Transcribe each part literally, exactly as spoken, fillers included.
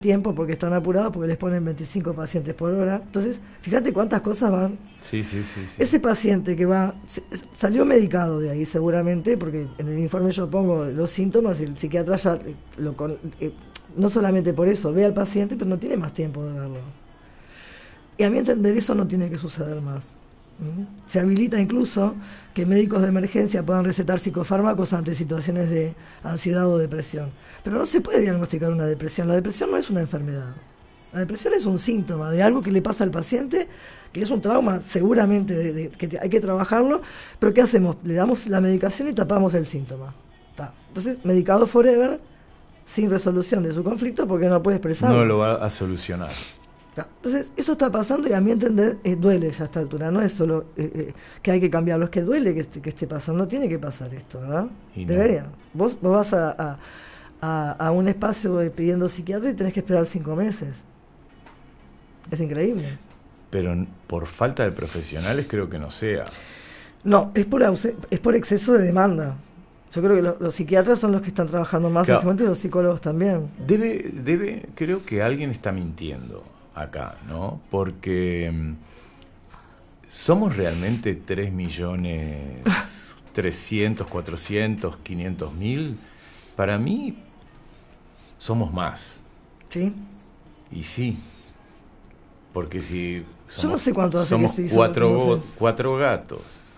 tiempo porque están apurados, porque les ponen veinticinco pacientes por hora. Entonces, fíjate cuántas cosas van. Sí, sí, sí, sí. Ese paciente que va, salió medicado de ahí seguramente, porque en el informe yo pongo los síntomas y el psiquiatra ya lo con, eh, no solamente por eso, ve al paciente, pero no tiene más tiempo de verlo. Y a mi entender eso no tiene que suceder más. ¿Mm? Se habilita incluso que médicos de emergencia puedan recetar psicofármacos ante situaciones de ansiedad o depresión. Pero no se puede diagnosticar una depresión. La depresión no es una enfermedad. La depresión es un síntoma de algo que le pasa al paciente, que es un trauma seguramente de, de, que hay que trabajarlo, pero ¿qué hacemos? Le damos la medicación y tapamos el síntoma. Ta. Entonces, medicado forever, sin resolución de su conflicto porque no puede expresarlo. No lo va a solucionar. Entonces, eso está pasando y a mi entender eh, duele ya a esta altura. No es solo eh, eh, que hay que cambiarlo, es que duele que esté, que esté pasando. No tiene que pasar esto, ¿verdad? Y no. Debería. Vos, vos vas a, a, a, a un espacio de, pidiendo psiquiatra y tenés que esperar cinco meses. Es increíble. Pero por falta de profesionales creo que no sea. No, es por, es por exceso de demanda. Yo creo que lo, los psiquiatras son los que están trabajando más claro. en este momento y los psicólogos también. Debe, debe, creo que alguien está mintiendo acá, ¿no? Porque um, somos realmente tres millones trescientos, cuatrocientos, quinientos mil. Para mí somos más. Sí. Y sí. Porque si somos, yo no sé cuánto hace somos que se hizo cuatro, cuatro gatos,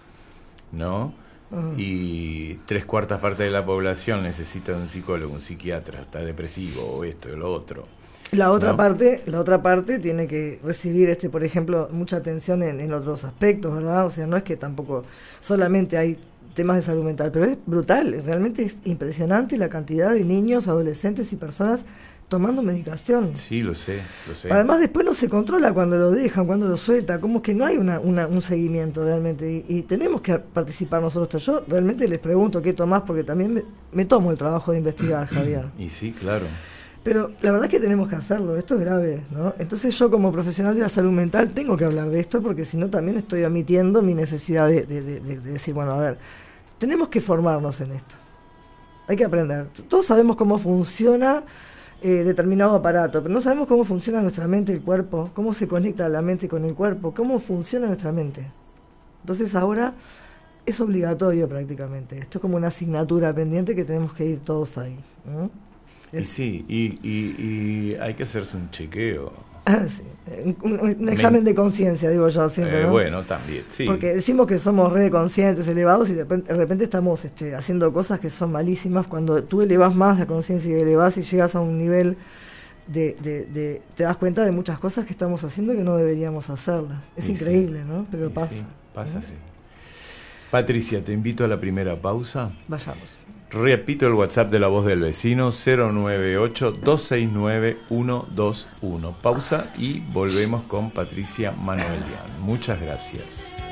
¿no? Uh-huh. Y tres cuartas partes de la población necesita un psicólogo, un psiquiatra, está depresivo o esto y lo otro. La otra ¿no? parte, la otra parte tiene que recibir este, por ejemplo, mucha atención en, en otros aspectos, ¿verdad? O sea, no es que tampoco solamente hay temas de salud mental, pero es brutal, realmente es impresionante la cantidad de niños, adolescentes y personas tomando medicación. Sí, lo sé, lo sé. Además, después no se controla cuando lo dejan, cuando lo suelta, como es que no hay una, una, un seguimiento realmente, y, y tenemos que participar nosotros. Yo realmente les pregunto qué tomás, porque también me, me tomo el trabajo de investigar, Javier. Y sí, claro. Pero la verdad es que tenemos que hacerlo, esto es grave, ¿no? Entonces yo como profesional de la salud mental tengo que hablar de esto, porque si no también estoy omitiendo mi necesidad de, de, de, de decir, bueno, a ver, tenemos que formarnos en esto, hay que aprender. Todos sabemos cómo funciona eh, determinado aparato, pero no sabemos cómo funciona nuestra mente y el cuerpo, cómo se conecta la mente con el cuerpo, cómo funciona nuestra mente. Entonces ahora es obligatorio prácticamente, esto es como una asignatura pendiente que tenemos que ir todos ahí, ¿no? Y sí, y, y, y hay que hacerse un chequeo. Ah, sí. un, un, un examen Me... de conciencia, digo yo siempre, eh, ¿no? Bueno, también, sí. Porque decimos que somos re conscientes, elevados, y de repente, de repente estamos este, haciendo cosas que son malísimas. Cuando tú elevas más la conciencia y elevas y llegas a un nivel de, de, de... te das cuenta de muchas cosas que estamos haciendo que no deberíamos hacerlas. Es y increíble, sí. ¿no? Pero y pasa. Sí, pasa ¿no? así. Patricia, te invito a la primera pausa. Vayamos. Repito el WhatsApp de La Voz del Vecino, cero nueve ocho, dos seis nueve, uno dos uno. Pausa y volvemos con Patricia Manuelian. Muchas gracias.